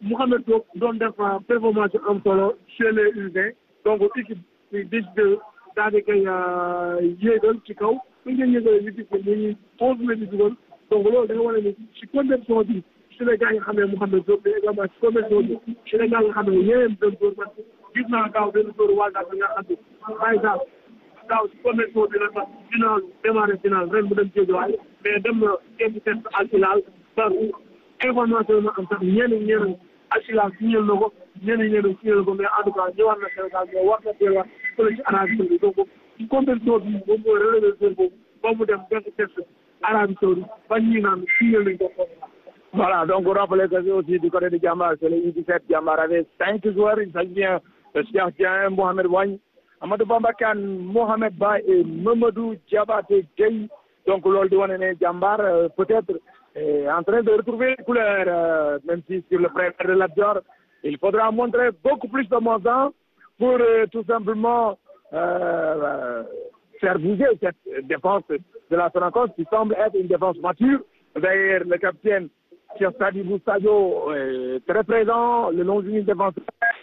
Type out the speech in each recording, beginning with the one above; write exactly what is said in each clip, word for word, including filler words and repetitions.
Mouhamed Diop doon def performance am solo chez les U vingt donc équipe bi décidé daal di koy yéegal ci kaw su ñu yéegalee ñu gis ne ñu onze minutes di dugal donc loolu da nga wane ni ci condition bi si la gars yi xamee Mouhamed Diop mais également ci condition bi si la gars yi xamee yeneen benn góor man gis naa gaaw benn góor wàllu bi nga xam ne par exemple daaw ci condition bi la tax final démarré final ren mu dem Guédiawaye mais dem na kenn seet Al Hilal ba information ma am sax ñeneen ñeneen Al Hilal signal na ko ñeneen ñeneen signal na ko mais en tout cas ñëwaat na Sénégal mais war na delluwaat fële ci Arabie Saoudite donc ci compétition bi moom mooy relevé joueur boobu ba mu dem def test Arabie Saoudite ba ñii naan signal nañ ko. Voilà, donc on rappelle que aussi du côté de Diambar, c'est le U dix-sept. Diambar avait cinq joueurs, il s'agit bien de Cheikh Dieng, Mohamed Wagne, Amadou Bambakan, Mohamed Ba et Mamadou Diabaté Gueye. Donc lors de l'année Diambar, euh, peut-être est en train de retrouver les couleurs, euh, même si sur le prêt de l'Abdior, il faudra montrer beaucoup plus de montants pour euh, tout simplement euh, euh, faire bouger cette défense de la Sonacos qui semble être une défense mature. D'ailleurs, le capitaine Cheikh Sadibou Sadio est très présent, le long d'une défense.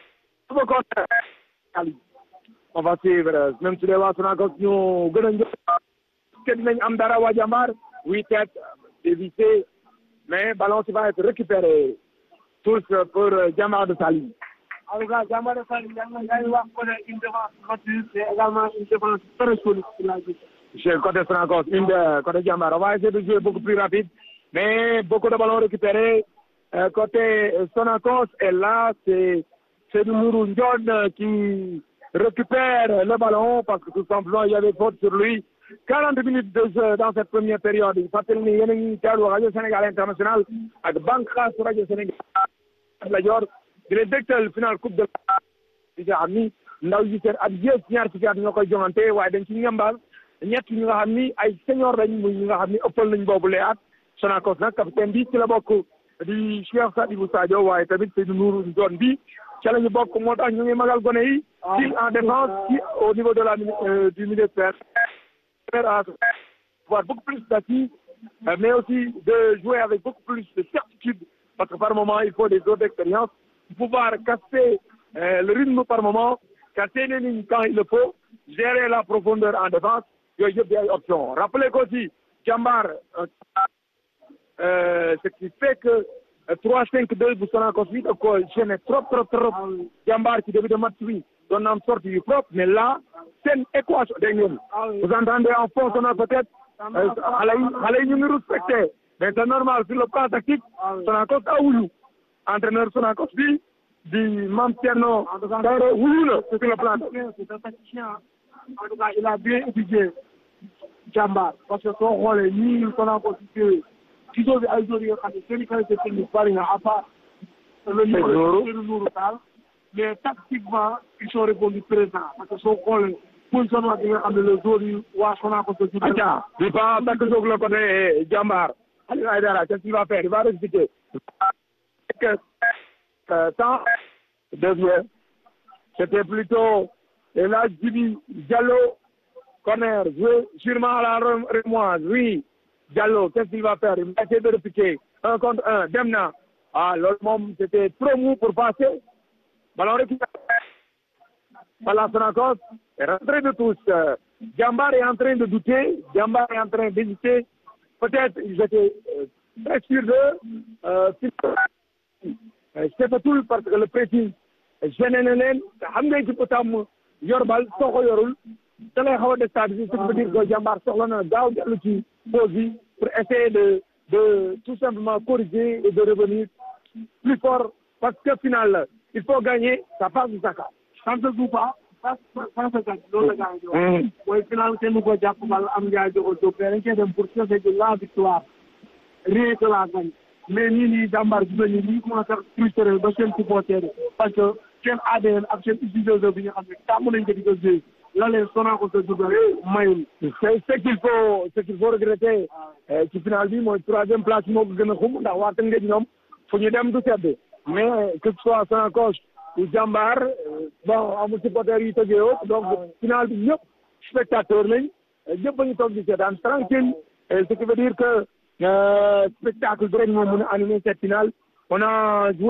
On va suivre, même si les gens sont encore nous am dara waa Diambar, huit têtes dévissées, mais le ballon qui va être récupéré tous pour Diambar de Saly. En tout cas, Diambar de Saly, il y a une défense mature, c'est également une défense très solide. Chez le côté Sonacos, une de côté Diambar. On va essayer de jouer beaucoup plus rapide. Mais beaucoup de ballons récupérés. Euh, côté Sonacos, et là, c'est Nourou Ndione qui récupère le ballon parce que tout simplement, il y avait faute sur lui. quarante minutes de jeu dans cette première période. Il faut tenir yéen a ngi teewlu Radio Sénégal International ak bànqaas Radio Sénégal la yor di leen dégtal final coupe de la di nga xam ni ndaw yi seen at yëpp ñaar fukki at ñoo koy joŋante waaye dañ ci ñambal ñett ñi nga xam ni ay senior lañ muy ñi nga xam ni ëppal nañ boobu lee at Sonacos nag capitaine bi ci la bokk di Cheikh Sadibou Sadio waaye tamit Seydou Nourou Ndione bi ca la ñu bokk moo tax ñu ngi magal gone yi ci en défense ci au niveau de la euh, du milieu de terrain à avoir beaucoup plus d'assises mais aussi de jouer avec beaucoup plus de certitude parce que par moment il faut des autres d'expérience pouvoir casser euh, le rythme par moment casser les lignes quand il le faut gérer la profondeur en défense yooyu yëpp di ay options rappelez qu'aussi Diambar Euh, ce qui fait que euh, trois cinq deux bu Sonacos bi da ko gêné trop trop trop Diambar ci début de match bi doon na am sortie yu propre mais là seen équation day ngeen vous entendez en fond sonore peut-être xale yi xale yi ñu ngi respecté mais c'est normal sur le plan tactique Sonacos a wuyu entraîneur Sonacos bi di Mame Thierno Kairé wuyu la sur le plan tactique en tout cas il a bien étudié Diambar parce que soo xoolee ñii Sonacos ci gisoo bi ay joueurs yi nga xam ne seen qualité technique bari na à part le niveau de Nourou Tall mais tactiquement ils sont répondu présent parce que soo xoolee positionnement bi nga xam ne les joueurs yi waa Sonacos ko juddu. Atia il va takk jóg le côté Diambar Aliou Aïdara qu'est-ce qu'il va faire il va rectifier temps de jouer c'était plutôt El Hadj Djibi Diallo corner joué sûrement à la Rémoise oui Diallo, qu'est-ce qu'il va faire? Il va essayer de repiquer. Un contre un. Demna. Ah, l'autre moment, c'était trop mou pour passer. Ballon récupéré par la Sonacos. Et rentrée de tous. Euh, Diambar est en train de douter. Diambar est en train d'hésiter. Peut-être ils étaient euh, très sûrs d'eux. Euh, c'est pas tout parce que le pressing gêné na leen. Xam nga ci potam yor bal soo ko yorul. da lay xaw a déstabiliser ce qui veut dire que Diambar soxla na gaaw dellu ci pause bi pour essayer de de tout simplement corriger et de revenir plus fort parce que final il faut gagner ça passe ou ça casse. Ça ne se joue pas ça ça se gagne loolu la gars yi di wax. mooy final kenn ko jàpp bal am njaay jox ko jóg mais dañ koy dem pour chercher de la victoire rien que la gagne mais nii nii Diambar gis nañu nii commencé frustré ba seen supporter parce que seen A D N ak seen utilisation bi nga xam ne tàmm nañ ko di ko jouer là les Sonacos se dugal mayul. c'est ce qu'il faut ce qu'il faut regretter ci final bi mooy troisième place moo ko gën a xum ndax waa Tëngéej ñoom fu ñu dem du sedd mais que ce soit Sonacos ou Diambar bon amul supporters yi tëjee donc final bi ñëpp spectateur lañ ñëpp a ñu toog di seetaan tranquille ce qui veut dire que spectacle bi rek moo mën a animer cette finale on a joué